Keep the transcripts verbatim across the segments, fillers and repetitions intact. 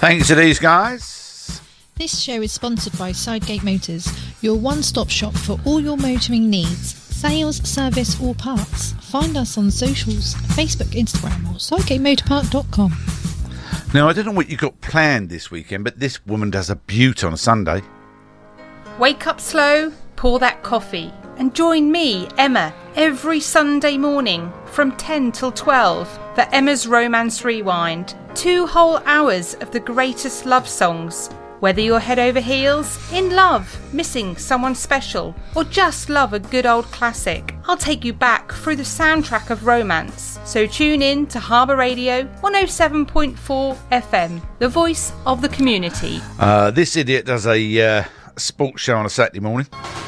Thanks to these guys. This show is sponsored by Sidegate Motors, your one-stop shop for all your motoring needs. Sales, service or parts. Find us on socials, Facebook, Instagram or sidegate motor park dot com. Now, I don't know what you got planned this weekend, but this woman does a beaut on a Sunday. Wake up slow, pour that coffee and join me, Emma, every Sunday morning from ten till twelve for Emma's Romance Rewind. Two whole hours of the greatest love songs. Whether you're head over heels, in love, missing someone special, or just love a good old classic, I'll take you back through the soundtrack of romance. So tune in to Harbour Radio one oh seven point four F M, the voice of the community. Uh, this idiot does a uh, sports show on a Saturday morning.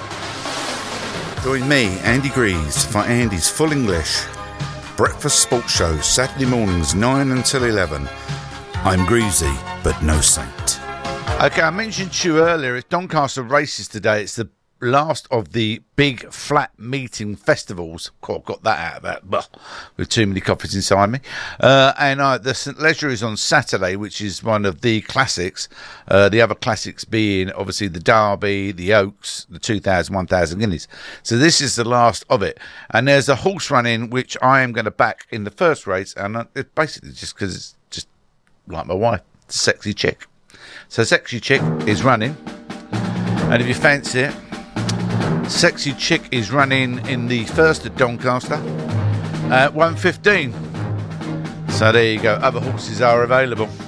Join me, Andy Greaves, for Andy's Full English Breakfast Sports Show, Saturday mornings nine until eleven. I'm Greavesy, but no saint. Okay, I mentioned to you earlier, it's Doncaster Races today. It's the last of the big flat meeting festivals. Cool, I've got that out of that, but with too many coffees inside me. Uh, and uh, the St Leger is on Saturday, which is one of the classics. Uh, the other classics being obviously the Derby, the Oaks, the two thousand, one thousand guineas. So this is the last of it. And there's a horse running which I am going to back in the first race, and it's basically just because it's just like my wife, it's a sexy chick. So Sexy Chick is running, and if you fancy it, Sexy Chick is running in the first at Doncaster at one fifteen. So there you go, other horses are available.